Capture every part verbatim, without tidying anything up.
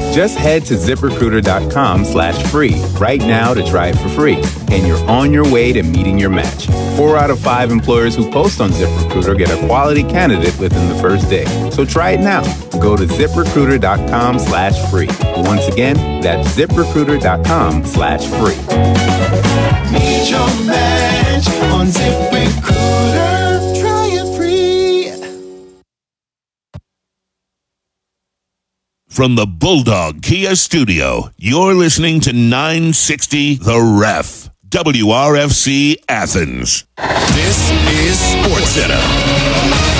Just head to ZipRecruiter.com slash free right now to try it for free. And you're on your way to meeting your match. Four out of five employers who post on ZipRecruiter get a quality candidate within the first day. So try it now. Go to ZipRecruiter.com slash free. Once again, that's ZipRecruiter.com slash free. Meet your match on ZipRecruiter. Try it free. From the Bulldog Kia Studio, you're listening to nine sixty The Ref, W R F C Athens. This is SportsCenter.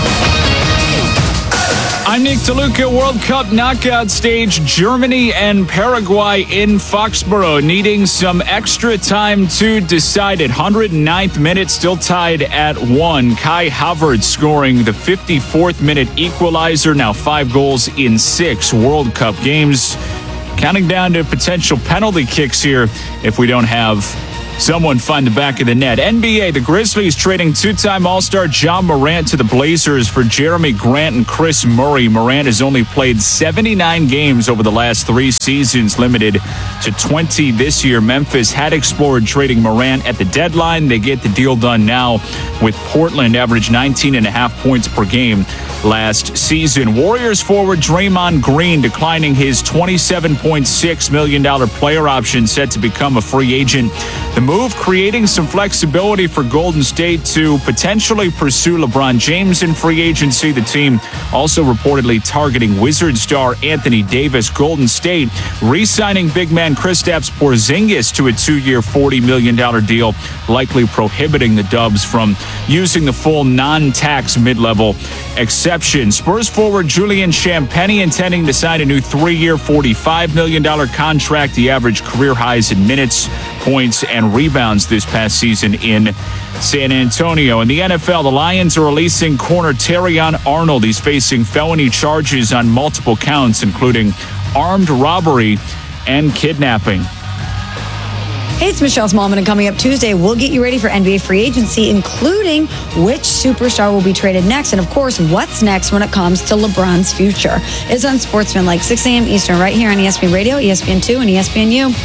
I'm Nick DeLuca. World Cup knockout stage, Germany and Paraguay in Foxborough needing some extra time to decide it. one hundred ninth minute, still tied at one. Kai Havertz scoring the fifty-fourth minute equalizer. Now five goals in six World Cup games. Counting down to potential penalty kicks here if we don't have someone find the back of the net. N B A, the Grizzlies trading two-time All-Star John Morant to the Blazers for Jeremy Grant and Chris Murray. Morant has only played seventy-nine games over the last three seasons, limited to twenty this year. Memphis had explored trading Morant at the deadline. They get the deal done now with Portland, averaged nineteen and a half points per game last season. Warriors forward Draymond Green declining his twenty-seven point six million dollars player option, set to become a free agent. The move creating some flexibility for Golden State to potentially pursue LeBron James in free agency. The team also reportedly targeting Wizard star Anthony Davis. Golden State re-signing big man Kristaps Porzingis to a two-year forty million dollars deal, likely prohibiting the Dubs from using the full non-tax mid-level exception. Spurs forward Julian Champagnie intending to sign a new three-year forty-five million dollars contract. The average career highs in minutes, points, and rebounds this past season in San Antonio. In the N F L, the Lions are releasing corner Terrion Arnold. He's facing felony charges on multiple counts, including armed robbery and kidnapping. Hey, it's Michelle Smallman, and coming up Tuesday, we'll get you ready for N B A free agency, including which superstar will be traded next, and of course, what's next when it comes to LeBron's future. It's on Sportsman, like six a.m. Eastern, right here on E S P N Radio, E S P N two, and E S P N U.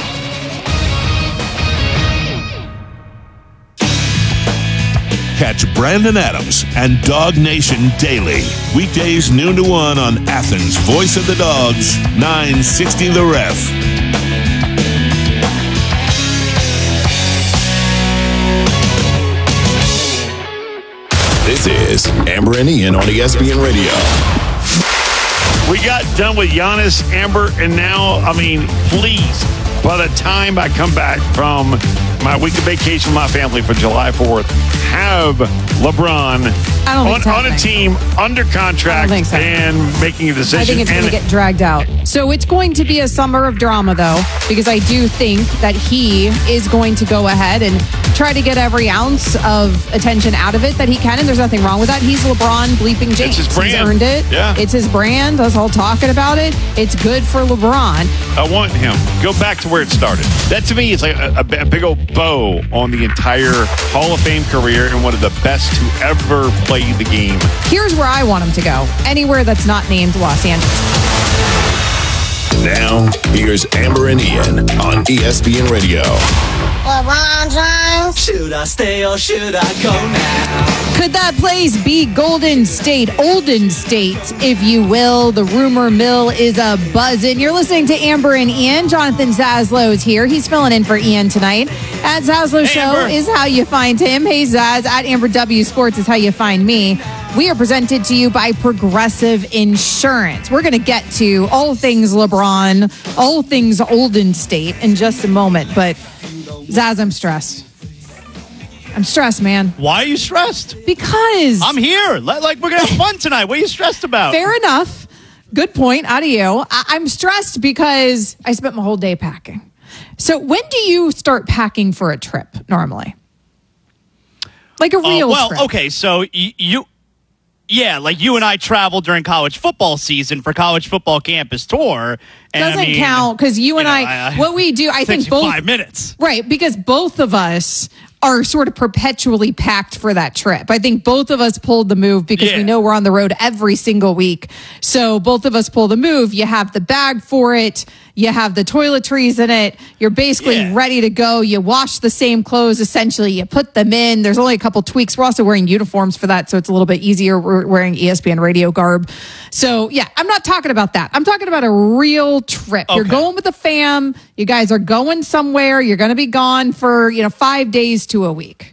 Catch Brandon Adams and Dog Nation daily. Weekdays noon to one on Athens' Voice of the Dogs, nine sixty The Ref. This is Amber and Ian on E S P N Radio. We got done with Giannis, Amber, and now, I mean, please, by the time I come back from my week of vacation with my family for July fourth, have LeBron on, on a team under contract so. and making a decision. I think it's going to get dragged out. So it's going to be a summer of drama, though, because I do think that he is going to go ahead and try to get every ounce of attention out of it that he can, and there's nothing wrong with that. He's LeBron bleeping James. It's his brand. He's earned it. Yeah. It's his brand. Us all talking about it. It's good for LeBron. I want him. Go back to where it started. That, to me, is like a, a big old bow on the entire Hall of Fame career and one of the best to ever play the game. Here's where I want him to go. Anywhere that's not named Los Angeles. Now, here's Amber and Ian on E S P N Radio. LeBron James. Should I stay or should I go now? Could that place be Golden State, Olden State, if you will? The rumor mill is a buzzing. You're listening to Amber and Ian. Jonathan Zaslow is here. He's filling in for Ian tonight. At Zaslow hey, Show Amber. is how you find him. Hey, Zaz. At Amber W Sports is how you find me. We are presented to you by Progressive Insurance. We're going to get to all things LeBron, all things Olden State in just a moment. But, Zaz, I'm stressed. I'm stressed, man. Why are you stressed? Because I'm here. Like, we're going to have fun tonight. What are you stressed about? Fair enough. Good point out of you. I- I'm stressed because I spent my whole day packing. So when do you start packing for a trip normally? Like a real uh, well, trip? okay, so y- you... Yeah, like you and I traveled during college football season for college football campus tour. And Doesn't I mean, count because you and you know, I, I, what we do, I think both five minutes, right? Because both of us are sort of perpetually packed for that trip. I think both of us pulled the move because Yeah. we know we're on the road every single week. So both of us pull the move. You have the bag for it. You have the toiletries in it. You're basically Yeah. ready to go. You wash the same clothes, essentially. You put them in. There's only a couple tweaks. We're also wearing uniforms for that, so it's a little bit easier. We're wearing E S P N radio garb. So, yeah, I'm not talking about that. I'm talking about a real trip. You're Okay. going with the fam. You guys are going somewhere. You're going to be gone for, you know, five days to a week.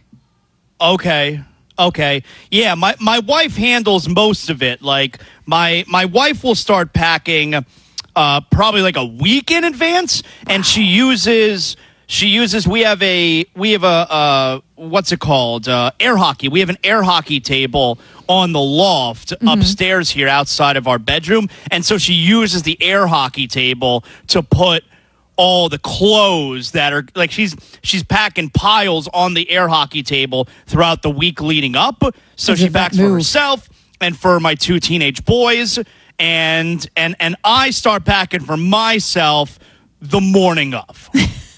Okay. Okay. Yeah, my, my wife handles most of it. Like my my wife will start packing uh, probably like a week in advance, and she uses she uses we have a we have a uh, what's it called uh, air hockey. We have an air hockey table on the loft upstairs here outside of our bedroom, and so she uses the air hockey table to put all the clothes that are like she's she's packing piles on the air hockey table throughout the week leading up. So Look she at that packs for move. herself and for my two teenage boys, and and and I start packing for myself the morning of.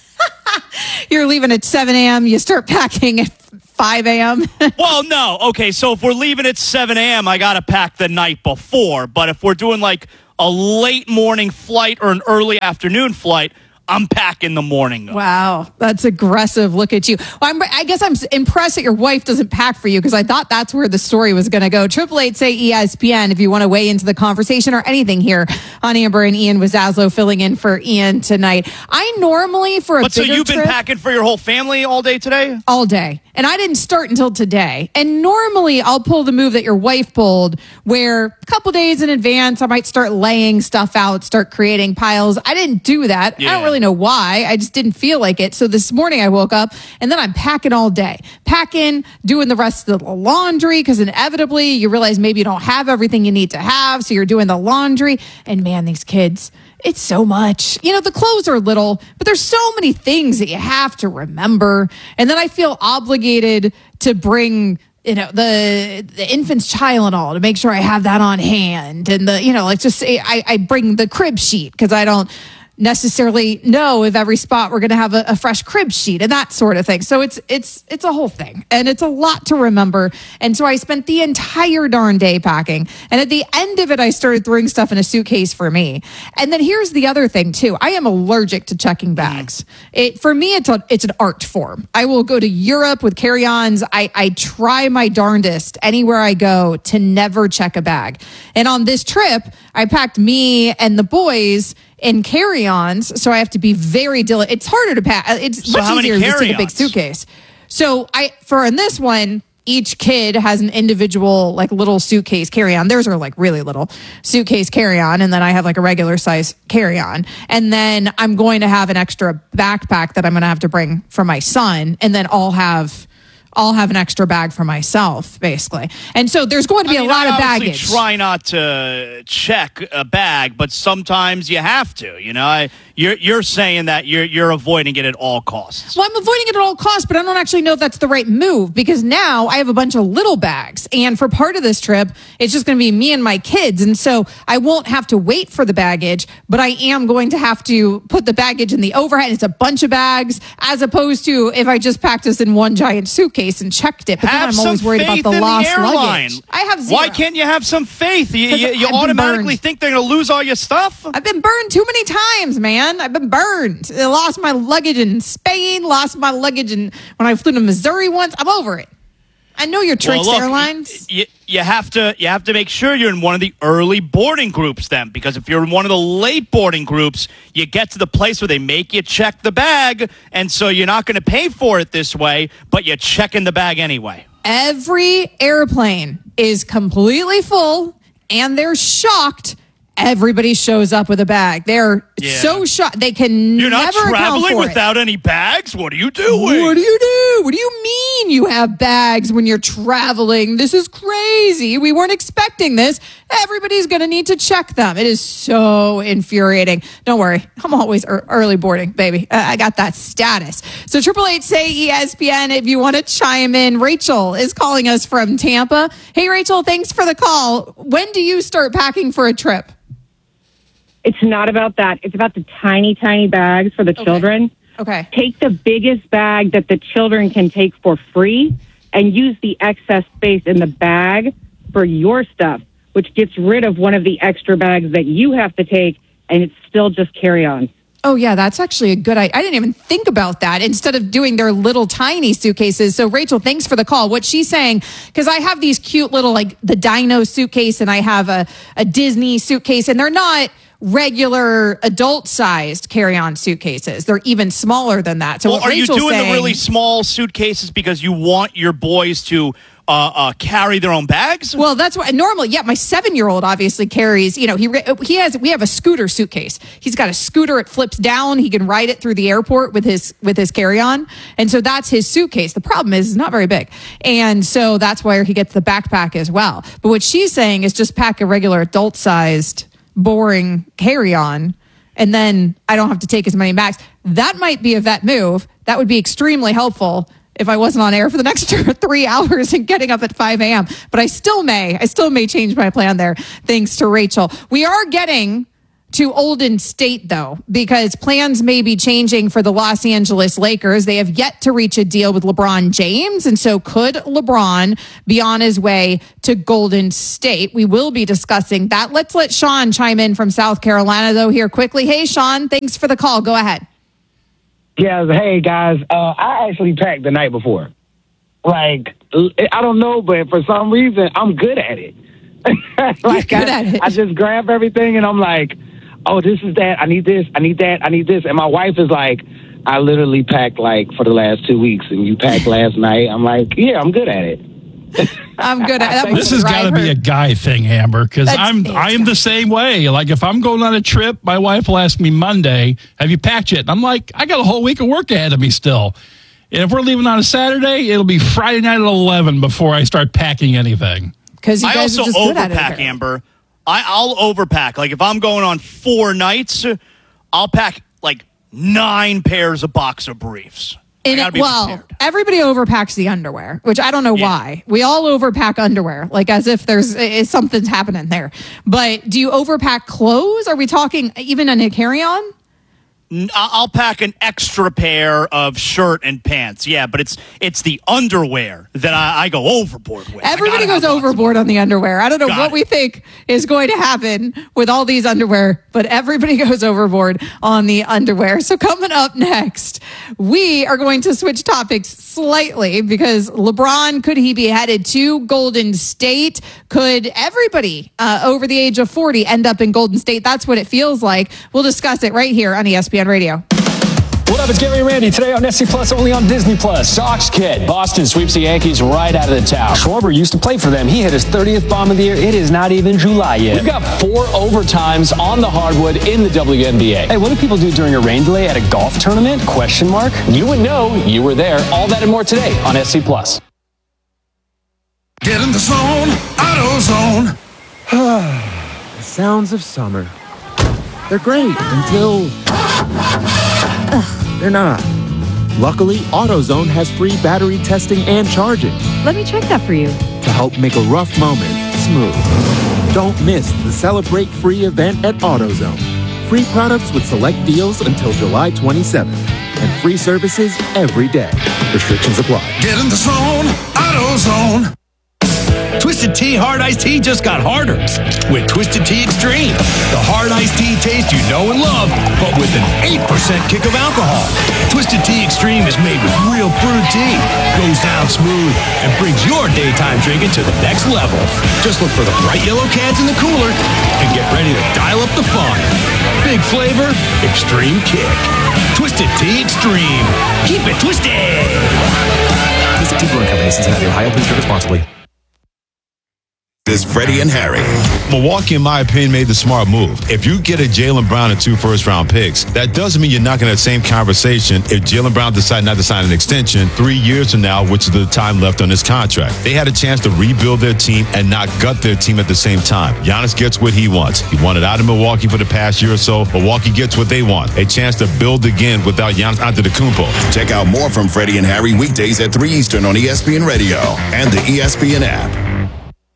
You're leaving at seven a.m. You start packing at five a.m. Well, no. Okay, so if we're leaving at seven a.m., I got to pack the night before. But if we're doing like a late morning flight or an early afternoon flight, I'm packing the morning of. Wow, that's aggressive. Look at you. Well, I'm, I guess I'm impressed that your wife doesn't pack for you because I thought that's where the story was going to go. Triple eight say E S P N if you want to weigh into the conversation or anything here on Amber and Ian Wazazlo filling in for Ian tonight. I normally for a But so bigger you've been trip, packing for your whole family all day today? all day. And I didn't start until today. And normally I'll pull the move that your wife pulled where a couple days in advance I might start laying stuff out, start creating piles. I didn't do that. I Yeah. don't really know why. I just didn't feel like it. So this morning I woke up and then I'm packing all day. Packing, doing the rest of the laundry because inevitably you realize maybe you don't have everything you need to have. So you're doing the laundry. And man, these kids, it's so much. You know, the clothes are little, but there's so many things that you have to remember. And then I feel obligated to bring, you know, the the infant's Tylenol to make sure I have that on hand. And the, you know, like just say I, I bring the crib sheet because I don't necessarily know if every spot we're going to have a, a fresh crib sheet and that sort of thing. So it's it's it's a whole thing and it's a lot to remember. And so I spent the entire darn day packing. And at the end of it, I started throwing stuff in a suitcase for me. And then here's the other thing too. I am allergic to checking bags. It for me, it's a it's an art form. I will go to Europe with carry-ons. I I try my darndest anywhere I go to never check a bag. And on this trip, I packed me and the boys in carry-ons, so I have to be very diligent. It's harder to pack. It's So much how many easier to just take a big carry-ons? suitcase. So I, for in this one, each kid has an individual like little suitcase carry-on. Theirs are like really little suitcase carry-on, and then I have like a regular size carry-on. And then I'm going to have an extra backpack that I'm going to have to bring for my son, and then I'll have. I'll have an extra bag for myself, basically. And so there's going to be I mean, a lot I of obviously baggage. Try not to check a bag, but sometimes you have to. You know, I, you're you're saying that you're you're avoiding it at all costs. Well, I'm avoiding it at all costs, but I don't actually know if that's the right move because now I have a bunch of little bags. And for part of this trip, it's just going to be me and my kids. And so I won't have to wait for the baggage, but I am going to have to put the baggage in the overhead. It's a bunch of bags as opposed to if I just packed this in one giant suitcase and checked it. But Have then I'm some always worried about faith the in lost the airline. luggage. I have zero. Why can't you have some faith? You, 'Cause you, you I've been automatically burned. think they're going to lose all your stuff? I've been burned too many times, man. I've been burned. I lost my luggage in Spain, lost my luggage in when I flew to Missouri once. I'm over it. I know your tricks, Well, look, airlines. You, you have to you have to make sure you're in one of the early boarding groups then, because if you're in one of the late boarding groups, you get to the place where they make you check the bag, and so you're not going to pay for it this way, but you're checking the bag anyway. Every airplane is completely full, and they're shocked. Everybody shows up with a bag. They're Yeah. so shocked. They can You're not never account traveling for it. without any bags? What are you doing? What do you do? What do you mean you have bags when you're traveling? This is crazy. We weren't expecting this. Everybody's going to need to check them. It is so infuriating. Don't worry. I'm always ear- early boarding, baby. Uh, I got that status. So triple eight say E S P N if you want to chime in. Rachel is calling us from Tampa. Hey, Rachel, thanks for the call. When do you start packing for a trip? It's not about that. It's about the tiny, tiny bags for the Okay. children. Okay. Take the biggest bag that the children can take for free and use the excess space in the bag for your stuff, which gets rid of one of the extra bags that you have to take, and it's still just carry-on. Oh, yeah, that's actually a good idea. I didn't even think about that instead of doing their little tiny suitcases. So, Rachel, thanks for the call. What she's saying, because I have these cute little, like the Dino suitcase and I have a, a Disney suitcase, and they're not regular adult-sized carry-on suitcases. They're even smaller than that. So, well, what are Rachel's you doing saying, the really small suitcases because you want your boys to uh, uh, carry their own bags? Well, that's what normally, yeah, my seven-year-old obviously carries, you know, he he has, we have a scooter suitcase. He's got a scooter, it flips down, he can ride it through the airport with his with his carry-on. And so that's his suitcase. The problem is it's not very big. And so that's where he gets the backpack as well. But what she's saying is just pack a regular adult-sized, boring carry-on, and then I don't have to take as many bags. That might be a vet move. That would be extremely helpful if I wasn't on air for the next three hours and getting up at five a.m. But I still may. I still may change my plan there, thanks to Rachel. We are getting to Golden State, though, because plans may be changing for the Los Angeles Lakers. They have yet to reach a deal with LeBron James, and so could LeBron be on his way to Golden State? We will be discussing that. Let's let Sean chime in from South Carolina, though, here quickly. Hey, Sean, thanks for the call. Go ahead. Yeah, hey, guys. Uh, I actually packed the night before. Like, I don't know, but for some reason, I'm good at it. like, You're good I, at it. I just grab everything, and I'm like, oh, this is that. I need this. I need that. I need this. And my wife is like, I literally packed, like, for the last two weeks, and you packed last night. I'm like, yeah, I'm good at it. I'm good at that. This has got to be a guy thing, Amber, because I'm I'm the same way. Like, if I'm going on a trip, my wife will ask me Monday, have you packed yet? And I'm like, I got a whole week of work ahead of me still. And if we're leaving on a Saturday, it'll be Friday night at eleven before I start packing anything. Because I also overpack, Amber. I, I'll overpack. Like, if I'm going on four nights, I'll pack, like, nine pairs of boxer briefs. In it, well, prepared. Everybody overpacks the underwear, which I don't know yeah. why. We all overpack underwear, like as if there's is something's happening there. But do you overpack clothes? Are we talking even in a carry-on? I'll pack an extra pair of shirt and pants. Yeah, but it's it's the underwear that I, I go overboard with. Everybody goes overboard on the underwear. I don't know Got what it. we think is going to happen with all these underwear, but everybody goes overboard on the underwear. So coming up next, we are going to switch topics slightly because LeBron, could he be headed to Golden State? Could everybody uh, over the age of forty end up in Golden State? That's what it feels like. We'll discuss it right here on E S P N Radio. What up, it's Gary and Randy. Today on S C Plus, only on Disney Plus. Sox Kid. Boston sweeps the Yankees right out of the town. Schwarber used to play for them. He hit his thirtieth bomb of the year. It is not even July yet. We've got four overtimes on the hardwood in the W N B A. Hey, what do people do during a rain delay at a golf tournament? Question mark. You would know. You were there. All that and more today on S C Plus. Get in the zone. AutoZone. The sounds of summer. They're great until... Ugh, they're not. Luckily, AutoZone has free battery testing and charging Let me check that for you. to help make a rough moment smooth. Don't miss the Celebrate Free event at AutoZone. Free products with select deals until July twenty-seventh. And free services every day. Restrictions apply. Get in the zone. AutoZone. Twisted Tea Hard Iced Tea just got harder with Twisted Tea Extreme. The hard iced tea taste you know and love, but with an eight percent kick of alcohol. Twisted Tea Extreme is made with real brewed tea, goes down smooth, and brings your daytime drinking to the next level. Just look for the bright yellow cans in the cooler and get ready to dial up the fun. Big flavor, extreme kick. Twisted Tea Extreme. Keep it twisted. Twisted Tea Brewing Company, Cincinnati, Ohio. Please drink responsibly. This Freddie and Harry. Milwaukee, in my opinion, made the smart move. If you get a Jaylen Brown and two first-round picks, that doesn't mean you're not going to have the same conversation if Jaylen Brown decides not to sign an extension three years from now, which is the time left on his contract. They had a chance to rebuild their team and not gut their team at the same time. Giannis gets what he wants. He wanted out of Milwaukee for the past year or so. Milwaukee gets what they want. A chance to build again without Giannis Antetokounmpo. Check out more from Freddie and Harry weekdays at three Eastern on E S P N Radio and the E S P N app.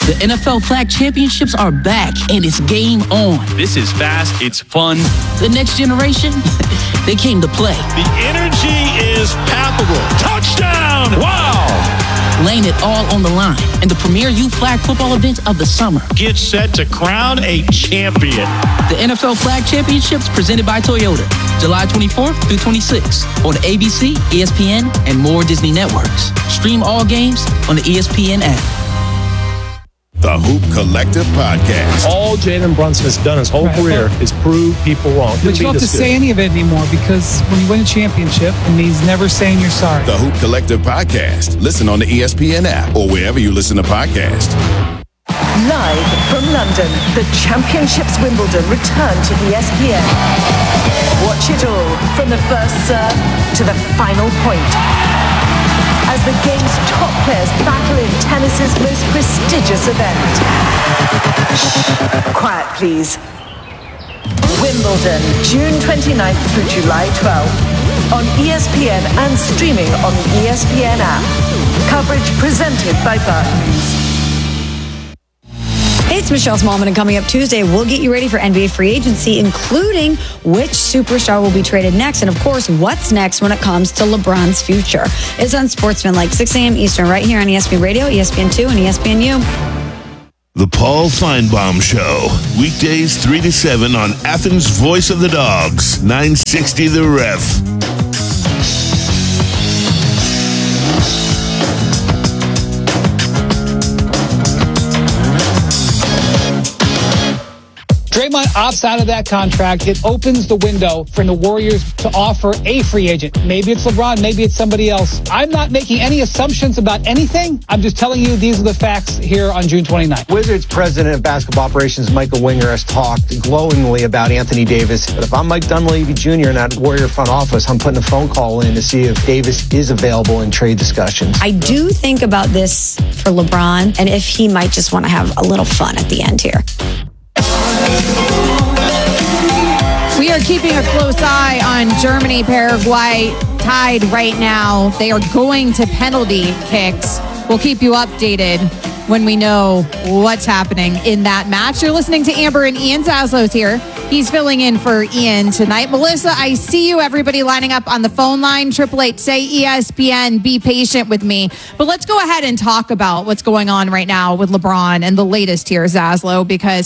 The N F L Flag Championships are back, and it's game on. This is fast. It's fun. The next generation, they came to play. The energy is palpable. Touchdown! Wow! Laying it all on the line in the premier youth flag football event of the summer. Get set to crown a champion. The N F L Flag Championships presented by Toyota, July twenty-fourth through twenty-sixth on A B C, E S P N, and more Disney networks. Stream all games on the E S P N app. The Hoop Collective Podcast. All Jalen Brunson has done his whole right. career is prove people wrong. But you don't have to good. say any of it anymore because when you win a championship, it means never saying you're sorry. The Hoop Collective Podcast. Listen on the E S P N app or wherever you listen to podcasts. Live from London, the Championships Wimbledon return to E S P N. Watch it all from the first serve to the final point. As the game's top players battle in tennis's most prestigious event. Shh, quiet please. Wimbledon, June twenty-ninth through July twelfth. On E S P N and streaming on the E S P N app. Coverage presented by Barclays. Hey, it's Michelle Smallman, and coming up Tuesday, we'll get you ready for N B A free agency, including which superstar will be traded next, and of course, what's next when it comes to LeBron's future. It's on Sportsman, like six a.m. Eastern, right here on E S P N Radio, E S P N two, and E S P N U. The Paul Feinbaum Show, weekdays three to seven on Athens' Voice of the Dogs, nine sixty The Ref. Draymond opts out of that contract. It opens the window for the Warriors to offer a free agent. Maybe it's LeBron, maybe it's somebody else. I'm not making any assumptions about anything. I'm just telling you these are the facts here on June twenty-ninth. Wizards president of basketball operations Michael Winger has talked glowingly about Anthony Davis. But if I'm Mike Dunleavy Junior in that Warrior front office, I'm putting a phone call in to see if Davis is available in trade discussions. I do think about this for LeBron and if he might just want to have a little fun at the end here. We are keeping a close eye on Germany, Paraguay tied right now. They are going to penalty kicks. We'll keep you updated when we know what's happening in that match. You're listening to Amber and Ian. Zaslow's here. He's filling in for Ian tonight. Melissa, I see you. Everybody lining up on the phone line. Triple eight say E S P N. Be patient with me. But let's go ahead and talk about what's going on right now with LeBron and the latest here, Zaslow, because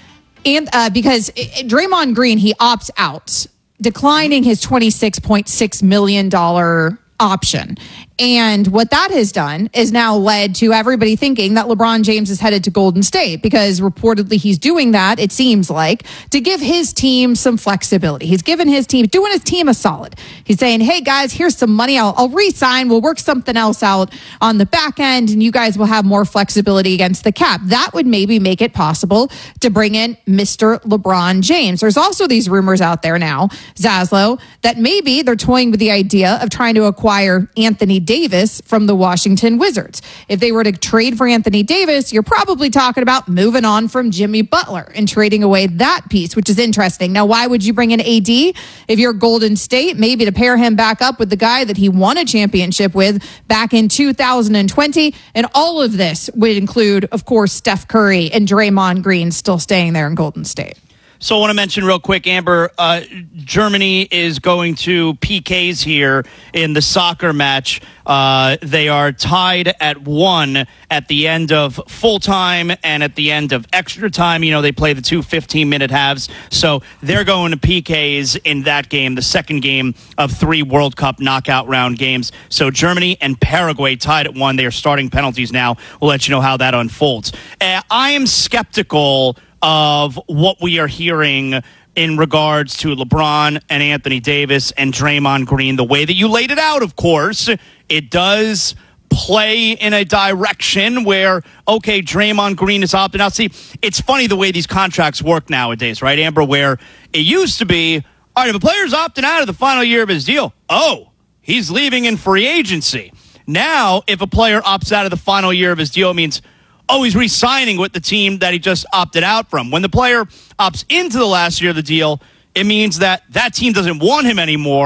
And uh, because Draymond Green, he opts out, declining his twenty-six point six million dollars option. And what that has done is now led to everybody thinking that LeBron James is headed to Golden State because reportedly he's doing that, it seems like, to give his team some flexibility. He's giving his team, doing his team a solid. He's saying, hey guys, here's some money. I'll, I'll re-sign. We'll work something else out on the back end and you guys will have more flexibility against the cap. That would maybe make it possible to bring in Mister LeBron James. There's also these rumors out there now, Zaslow, that maybe they're toying with the idea of trying to acquire Anthony Davis from the Washington Wizards. If they were to trade for Anthony Davis, you're probably talking about moving on from Jimmy Butler and trading away that piece, which is interesting. Now, why would you bring in A D if you're Golden State? Maybe to pair him back up with the guy that he won a championship with back in two thousand twenty. And all of this would include, of course, Steph Curry and Draymond Green still staying there in Golden State. So I want to mention real quick, Amber, uh, Germany is going to P Ks here in the soccer match. Uh, they are tied at one at the end of full time and at the end of extra time. You know, they play the two fifteen-minute halves. So they're going to P Ks in that game, the second game of three World Cup knockout round games. So Germany and Paraguay tied at one. They are starting penalties now. We'll let you know how that unfolds. Uh, I am skeptical of what we are hearing in regards to LeBron and Anthony Davis and Draymond Green. The way that you laid it out, of course, it does play in a direction where, okay, Draymond Green is opting out. See, it's funny the way these contracts work nowadays, right, Amber, where it used to be, all right, if a player's opting out of the final year of his deal, oh, he's leaving in free agency. Now, if a player opts out of the final year of his deal, it means, oh, he's re-signing with the team that he just opted out from. When the player opts into the last year of the deal, it means that that team doesn't want him anymore,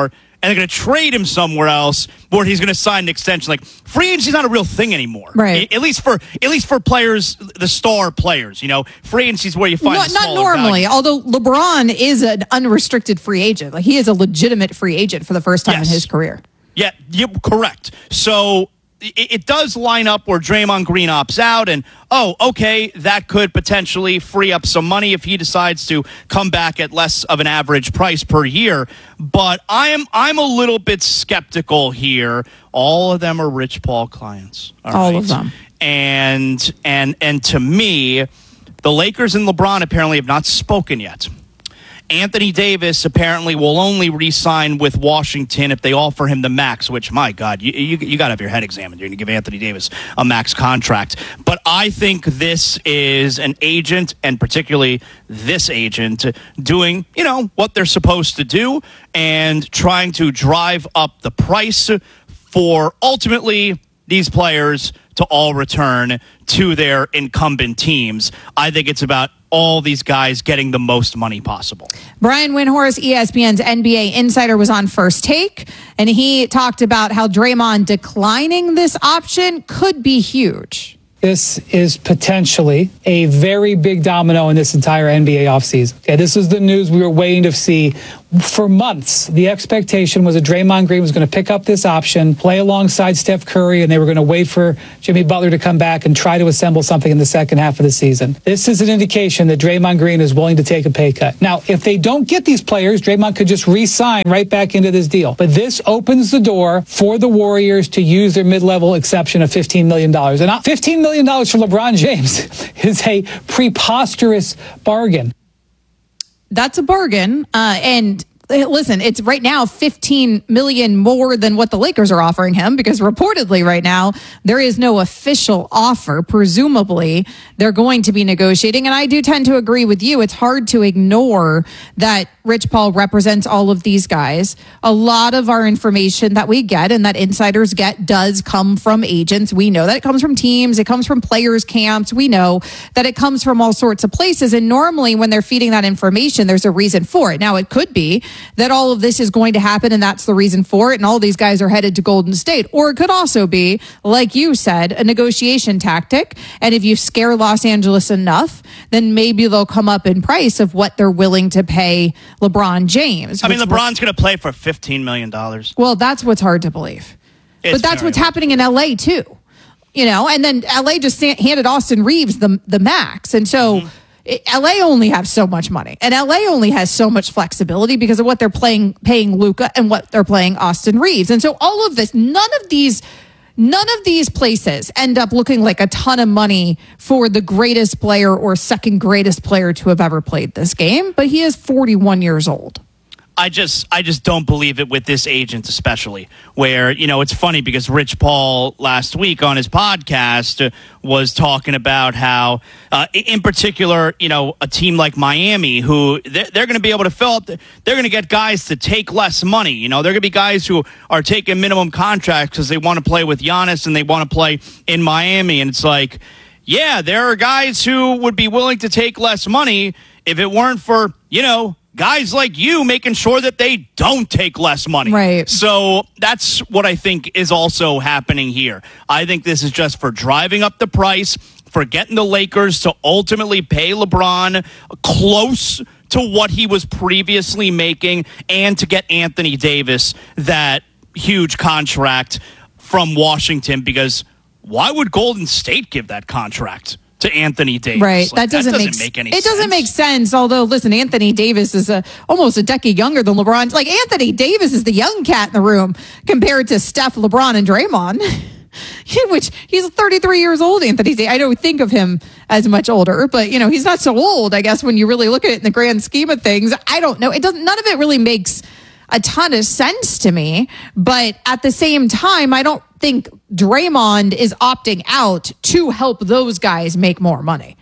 and they're going to trade him somewhere else where he's going to sign an extension. Like, free agency's not a real thing anymore. Right. At least for at least for players, the star players. You know, free agency's where you find Not, the not smaller normally, guys. although LeBron is an unrestricted free agent. Like, he is a legitimate free agent for the first time Yes. in his career. Yeah, you correct. So it, it does line up where Draymond Green opts out, and oh, okay, that could potentially free up some money if he decides to come back at less of an average price per year. But I am I'm a little bit skeptical here. All of them are Rich Paul clients. All right? of them. And and and to me, the Lakers and LeBron apparently have not spoken yet. Anthony Davis apparently will only re-sign with Washington if they offer him the max, which, my God, you, you, you got to have your head examined. You're going to give Anthony Davis a max contract. But I think this is an agent, and particularly this agent, doing, you know, what they're supposed to do and trying to drive up the price for ultimately these players to all return to their incumbent teams. I think it's about all these guys getting the most money possible. Brian Windhorst, E S P N's N B A insider, was on First Take, and he talked about how Draymond declining this option could be huge. This is potentially a very big domino in this entire N B A offseason. Okay, this is the news we were waiting to see for months. The expectation was that Draymond Green was going to pick up this option, play alongside Steph Curry, and they were going to wait for Jimmy Butler to come back and try to assemble something in the second half of the season. This is an indication that Draymond Green is willing to take a pay cut. Now, if they don't get these players, Draymond could just re-sign right back into this deal. But this opens the door for the Warriors to use their mid-level exception of fifteen million dollars. And fifteen million dollars for LeBron James is a preposterous bargain. That's a bargain. Uh, and listen, it's right now fifteen million more than what the Lakers are offering him, because reportedly right now there is no official offer. Presumably they're going to be negotiating. And I do tend to agree with you. It's hard to ignore that Rich Paul represents all of these guys. A lot of our information that we get and that insiders get does come from agents. We know that it comes from teams. It comes from players' camps. We know that it comes from all sorts of places. And normally when they're feeding that information, there's a reason for it. Now, it could be that all of this is going to happen and that's the reason for it, and all these guys are headed to Golden State. Or it could also be, like you said, a negotiation tactic. And if you scare Los Angeles enough, then maybe they'll come up in price of what they're willing to pay LeBron James. I mean, LeBron's going to play for fifteen million dollars. Well, that's what's hard to believe. It's but that's very what's hard. happening in L A too. You know, and then L A just handed Austin Reeves the the max. And so Mm-hmm. it, L A only has so much money. And L A only has so much flexibility because of what they're playing, paying Luka and what they're playing Austin Reeves. And so all of this, none of these None of these places end up looking like a ton of money for the greatest player or second greatest player to have ever played this game. But he is forty-one years old. I just I just don't believe it with this agent, especially where, you know, it's funny because Rich Paul last week on his podcast was talking about how, uh, in particular, you know, a team like Miami, who they're, they're going to be able to fill up, they're going to get guys to take less money. You know, they're going to be guys who are taking minimum contracts because they want to play with Giannis and they want to play in Miami. And it's like, yeah, there are guys who would be willing to take less money if it weren't for, you know, guys like you making sure that they don't take less money. Right. So that's what I think is also happening here. I think this is just for driving up the price, for getting the Lakers to ultimately pay LeBron close to what he was previously making, and to get Anthony Davis that huge contract from Washington, because why would Golden State give that contract to Anthony Davis? Right. Like, that doesn't, that doesn't make, make any it sense. It doesn't make sense. Although, listen, Anthony Davis is a, almost a decade younger than LeBron. Like, Anthony Davis is the young cat in the room compared to Steph, LeBron, and Draymond. Which he's thirty-three years old, Anthony Davis. I don't think of him as much older, but, you know, he's not so old, I guess, when you really look at it in the grand scheme of things. I don't know. It doesn't, none of it really makes a ton of sense to me. But at the same time, I don't think Draymond is opting out to help those guys make more money.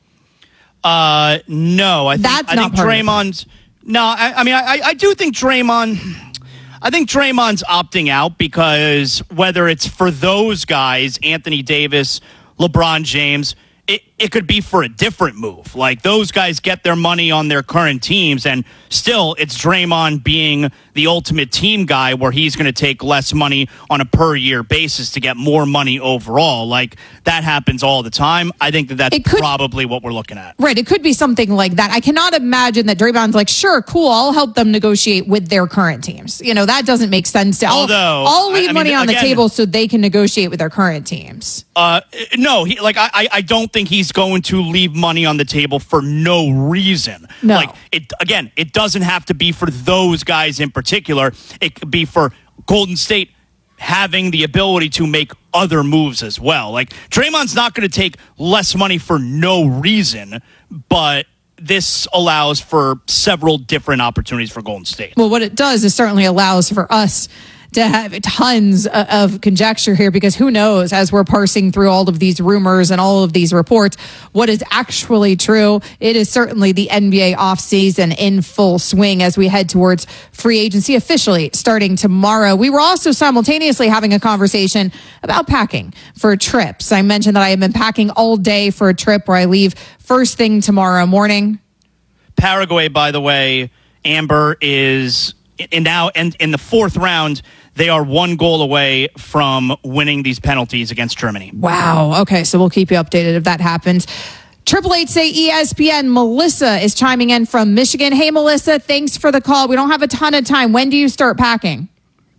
Uh, no, I think, That's I not think part of it. Draymond's. No, I, I mean, I, I do think Draymond. I think Draymond's opting out because whether it's for those guys, Anthony Davis, LeBron James, it, it could be for a different move. Like, those guys get their money on their current teams, and still it's Draymond being the ultimate team guy where he's going to take less money on a per year basis to get more money overall. Like, that happens all the time. I think that that's could, probably what we're looking at. Right. It could be something like that. I cannot imagine that Draymond's like, sure, cool, I'll help them negotiate with their current teams. You know, that doesn't make sense to Although, I'll, I'll leave I, I money mean, on again, the table so they can negotiate with their current teams. Uh, no, he, like, I, I don't think he's going to leave money on the table for no reason. No. Like, it, again, it doesn't have to be for those guys in particular. It could be for Golden State having the ability to make other moves as well. Like, Draymond's not going to take less money for no reason, but this allows for several different opportunities for Golden State. Well, what it does is certainly allows for us to have tons of conjecture here, because who knows, as we're parsing through all of these rumors and all of these reports, what is actually true. It is certainly the N B A offseason in full swing as we head towards free agency officially starting tomorrow. We were also simultaneously having a conversation about packing for trips. I mentioned that I have been packing all day for a trip where I leave first thing tomorrow morning. Paraguay, by the way, Amber, is in now and in the fourth round. They are one goal away from winning these penalties against Germany. Wow. Okay, so we'll keep you updated if that happens. Triple Eight say E S P N. Melissa is chiming in from Michigan. Hey, Melissa, thanks for the call. We don't have a ton of time. When do you start packing?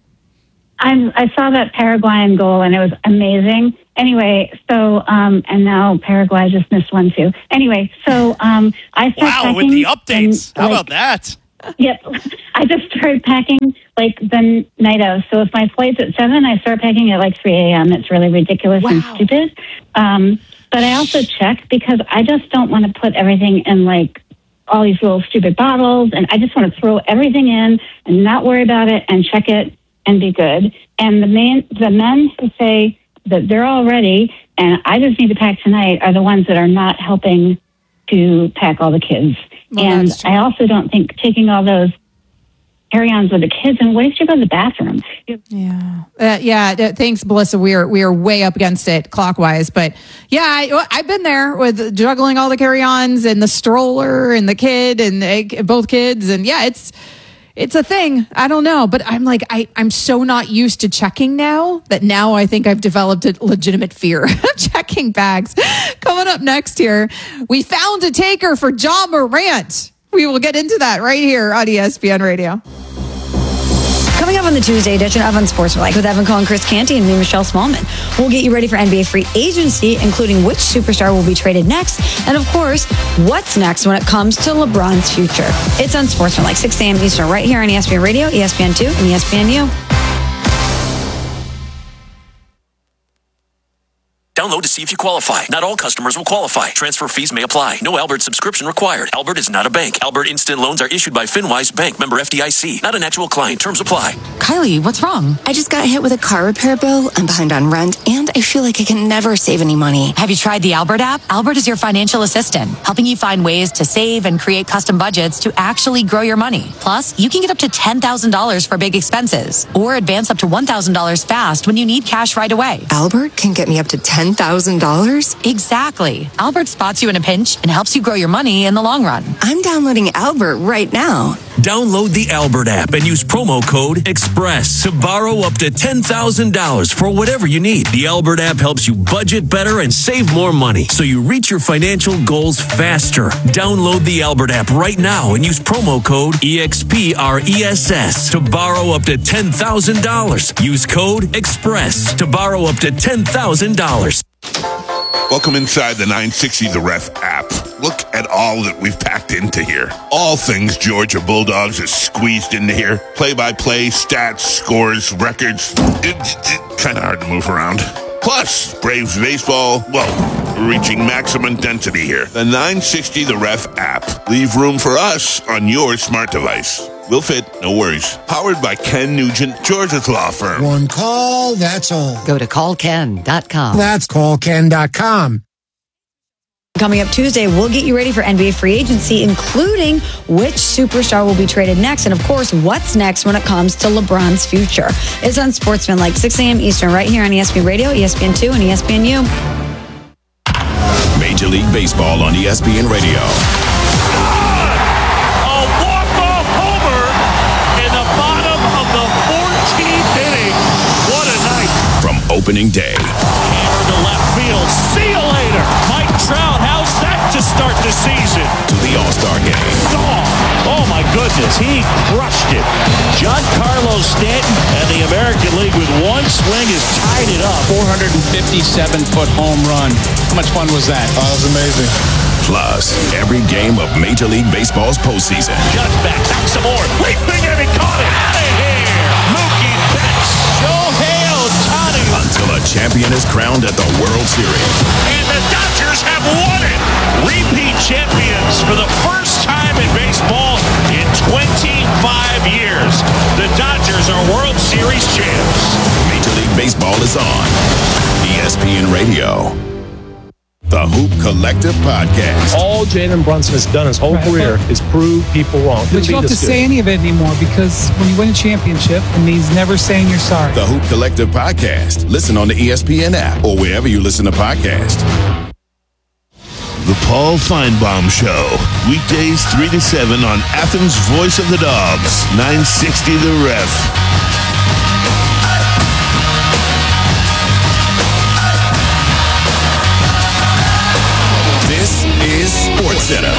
I'm, I saw that Paraguayan goal, and it was amazing. Anyway, so, um, and now Paraguay just missed one, too. Anyway, so um, I started Wow, packing. with the updates. And, How like, about that? Yep. I just started packing like the night of. So if my flight's at seven, I start packing at like three a.m. It's really ridiculous wow. and stupid. Um, but I also check because I just don't want to put everything in like all these little stupid bottles. And I just want to throw everything in and not worry about it and check it and be good. And the main, the men who say that they're all ready and I just need to pack tonight are the ones that are not helping to pack all the kids. Well, and I also don't think taking all those carry-ons with the kids, and what if you go to the bathroom? Yeah. Uh, yeah. Uh, thanks, Melissa. We are, we are way up against it clockwise, but yeah, I, I've been there with juggling all the carry-ons and the stroller and the kid and uh, both kids. And yeah, it's, it's a thing. I don't know, but I'm like, I, I'm so not used to checking now that now I think I've developed a legitimate fear of checking bags. Coming up next here, we found a taker for Ja Morant. We will get into that right here on E S P N Radio. Coming up on the Tuesday edition of Unsportsmanlike with Evan Cohen, Chris Canty, and me, Michelle Smallman. We'll get you ready for N B A free agency, including which superstar will be traded next, and of course, what's next when it comes to LeBron's future. It's Unsportsmanlike, six a.m. Eastern, right here on E S P N Radio, E S P N two, and E S P N U. Download to see if you qualify. Not all customers will qualify. Transfer fees may apply. No Albert subscription required. Albert is not a bank. Albert Instant Loans are issued by FinWise Bank, member F D I C. Not an actual client. Terms apply. Kylie, what's wrong? I just got hit with a car repair bill. I'm behind on rent, and I feel like I can never save any money. Have you tried the Albert app? Albert is your financial assistant, helping you find ways to save and create custom budgets to actually grow your money. Plus, you can get up to ten thousand dollars for big expenses, or advance up to one thousand dollars fast when you need cash right away. Albert can get me up to ten thousand dollars? Exactly. Albert spots you in a pinch and helps you grow your money in the long run. I'm downloading Albert right now. Download the Albert app and use promo code EXPRESS to borrow up to ten thousand dollars for whatever you need. The Albert app helps you budget better and save more money so you reach your financial goals faster. Download the Albert app right now and use promo code EXPRESS to borrow up to ten thousand dollars. Use code EXPRESS to borrow up to ten thousand dollars. Welcome inside the nine sixty The Ref app. Look at all that we've packed into here. All things Georgia Bulldogs is squeezed into here. Play-by-play, stats, scores, records. It's kind of hard to move around. Plus, Braves baseball, well, reaching maximum density here. The nine sixty The Ref app. Leave room for us on your smart device. We'll fit, no worries. Powered by Ken Nugent, Georgia's law firm. One call, that's all. Go to call ken dot com. That's call ken dot com. Coming up Tuesday, we'll get you ready for N B A free agency, including which superstar will be traded next, and of course, what's next when it comes to LeBron's future. It's Unsportsmanlike, six a.m. Eastern, right here on E S P N Radio, E S P N two, and E S P N U. Major League Baseball on E S P N Radio. A walk-off homer in the bottom of the fourteenth inning. What a night. From opening day Hammer to left field. See you later. Mike Trout, how's that to start the season? to the All-Star Game. Oh, oh my goodness, he crushed it. Giancarlo Stanton and the American League with one swing has tied it up. four hundred fifty-seven foot home run. How much fun was that? Oh, that was amazing. Plus, every game of Major League Baseball's postseason. Just back, back some more. Leaping and he caught it. Out of here. Mookie Betts. Shohei Ohtani. Until a champion is crowned at the World Series. And the Dodgers have won it. Repeat champions for the first time in baseball in twenty-five years. The Dodgers are World Series champs. Major League Baseball is on E S P N Radio. The Hoop Collective Podcast. All Jalen Brunson has done his whole Right. career is prove people wrong. But you don't have to say any of it anymore because when you win a championship, it means never saying you're sorry. The Hoop Collective Podcast. Listen on the E S P N app or wherever you listen to podcasts. The Paul Feinbaum Show. Weekdays three to seven on Athens' Voice of the Dogs. nine sixty The Ref. This is SportsCenter.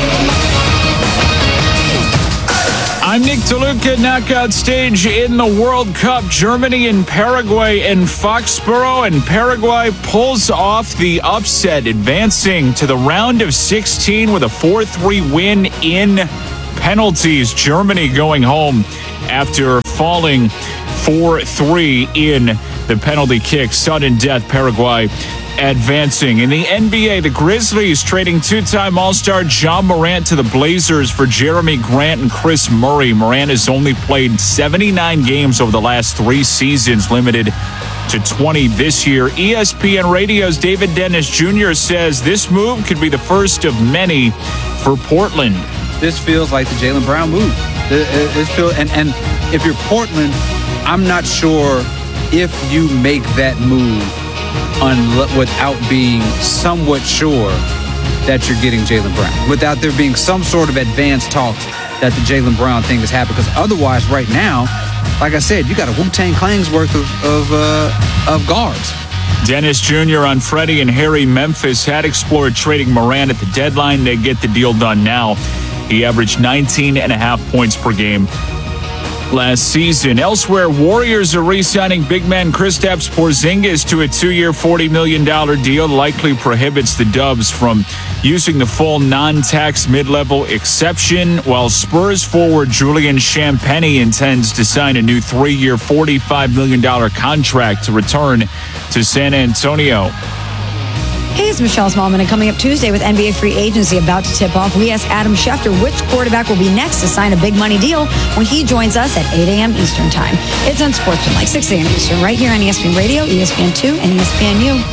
I'm Nick DeLuca. Knockout stage in the World Cup. Germany and Paraguay in Foxborough, and Paraguay pulls off the upset, advancing to the round of sixteen with a four three win in penalties. Germany going home after falling four three in the penalty kick. Sudden death, Paraguay advancing. In the N B A, the Grizzlies trading two-time All-Star Ja Morant to the Blazers for Jeremy Grant and Chris Murray. Morant has only played seventy-nine games over the last three seasons, limited to twenty this year. E S P N Radio's David Dennis Junior says this move could be the first of many for Portland. This feels like the Jaylen Brown move. It, it, it feel, and, and if you're Portland, I'm not sure if you make that move Un- without being somewhat sure that you're getting Jaylen Brown, without there being some sort of advanced talks that the Jaylen Brown thing has happened. Because otherwise, right now, like I said, you got a Wu-Tang Clan's worth of of, uh, of guards. Dennis Junior on Freddie and Harry. Memphis had explored trading Morant at the deadline. They get the deal done now. He averaged nineteen and a half points per game last season. Elsewhere, Warriors are re-signing big man Kristaps Porzingis to a two-year, forty million dollars deal. Likely prohibits the Dubs from using the full non-tax mid-level exception, while Spurs forward Julian Champagnie intends to sign a new three-year, forty-five million dollars contract to return to San Antonio. Hey, it's Michelle Smallman, and coming up Tuesday with N B A free agency about to tip off, we ask Adam Schefter which quarterback will be next to sign a big money deal when he joins us at eight a.m. Eastern Time. It's on Sportsman, like six a.m. Eastern, right here on E S P N Radio, E S P N two, and E S P N U.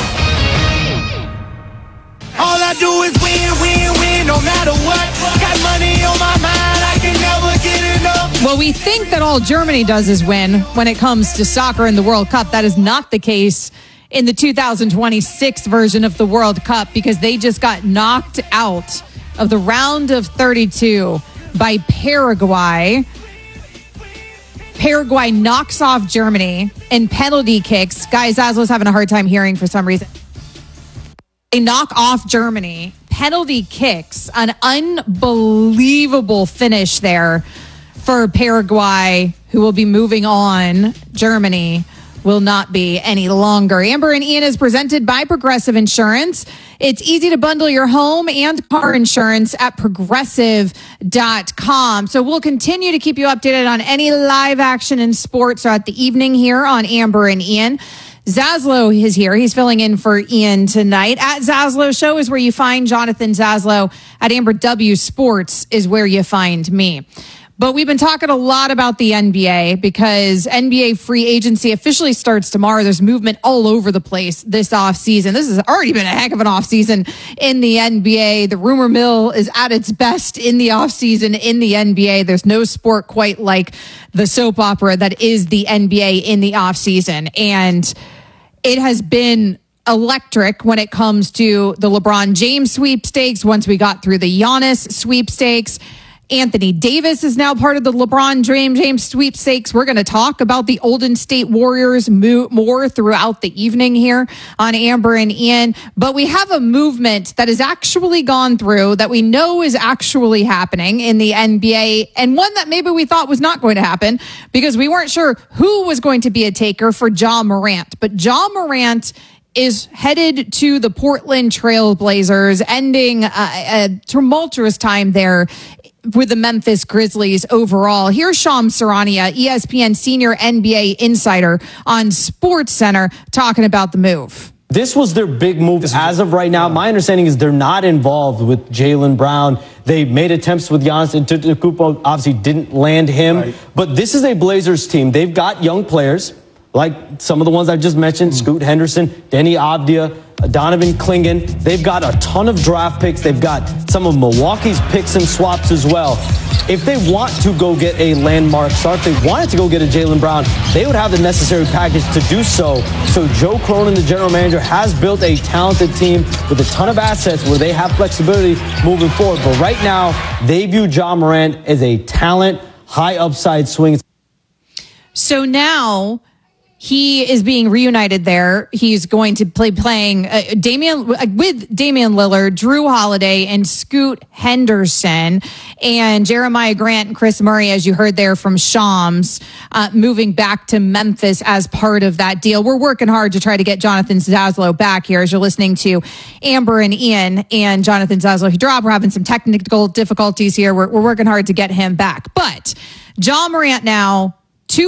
All I do is win, win, win, no matter what. Got money on my mind, I can never get enough. Well, we think that all Germany does is win when it comes to soccer in the World Cup. That is not the case in the two thousand twenty-six version of the World Cup, because they just got knocked out of the round of thirty-two by Paraguay. Paraguay knocks off Germany in penalty kicks. Guys, Zaslo's having a hard time hearing for some reason. They knock off Germany. Penalty kicks. An unbelievable finish there for Paraguay, who will be moving on. Germany will not be any longer. Amber and Ian is presented by Progressive Insurance. It's easy to bundle your home and car insurance at progressive dot com. So we'll continue to keep you updated on any live action in sports throughout the evening here on Amber and Ian. Zaslow is here. He's filling in for Ian tonight. At Zaslow Show is where you find Jonathan Zaslow. At Amber W Sports is where you find me. But we've been talking a lot about the N B A because N B A free agency officially starts tomorrow. There's movement all over the place this offseason. This has already been a heck of an offseason in the N B A. The rumor mill is at its best in the offseason in the N B A. There's no sport quite like the soap opera that is the N B A in the offseason. And it has been electric when it comes to the LeBron James sweepstakes. Once we got through the Giannis sweepstakes, Anthony Davis is now part of the LeBron James sweepstakes. We're going to talk about the Golden State Warriors more throughout the evening here on Amber and Ian. But we have a movement that has actually gone through that we know is actually happening in the N B A, and one that maybe we thought was not going to happen because we weren't sure who was going to be a taker for Ja Morant. But Ja Morant is headed to the Portland Trail Blazers, ending a, a tumultuous time there with the Memphis Grizzlies overall. Here's Shams Charania, E S P N senior N B A insider on SportsCenter, talking about the move. This was their big move as of right now. My understanding is they're not involved with Jaylen Brown. They made attempts with Giannis Antetokounmpo, obviously didn't land him. Right. But this is a Blazers team. They've got young players, like some of the ones I just mentioned, mm. Scoot Henderson, Denny Avdia, Donovan Clingan. They've got a ton of draft picks. They've got some of Milwaukee's picks and swaps as well. If they want to go get a landmark star, if they wanted to go get a Jaylen Brown, they would have the necessary package to do so. So Joe Cronin, the general manager, has built a talented team with a ton of assets where they have flexibility moving forward. But right now, they view Ja Morant as a talent, high upside swing. So now he is being reunited there. He's going to play playing uh, Damian uh, with Damian Lillard, Drew Holiday, and Scoot Henderson, and Jeremiah Grant and Chris Murray, as you heard there from Shams, uh, moving back to Memphis as part of that deal. We're working hard to try to get Jonathan Zaslow back here as you're listening to Amber and Ian and Jonathan Zaslow. He dropped. We're having some technical difficulties here. We're, we're working hard to get him back. But Ja Morant now